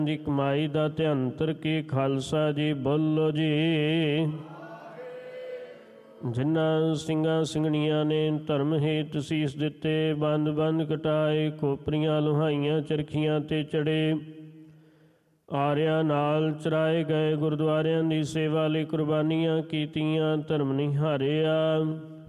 ਦੀ ਕਮਾਈ ਦਾ ਧਿਆੰਤਰ ਕੀ ਖਾਲਸਾ ਜੀ ਬੋਲੋ ਜੀ। ਜਿਨ੍ਹਾਂ ਸਿੰਘਾਂ ਸਿੰਘਣੀਆਂ ਨੇ ਧਰਮ ਹੇਤ ਸੀਸ ਦਿੱਤੇ, ਬੰਦ ਬੰਦ ਕਟਾਏ, ਖੋਪਰੀਆਂ ਲੁਹਾਈਆਂ, ਚਰਖੀਆਂ ਤੇ ਚੜੇ, ਆਰਿਆਂ ਨਾਲ ਚਰਾਏ ਗਏ, ਗੁਰਦੁਆਰਿਆਂ ਦੀ ਸੇਵਾ ਲਈ ਕੁਰਬਾਨੀਆਂ ਕੀਤੀਆਂ, ਧਰਮ ਨਹੀਂ ਹਾਰਿਆ।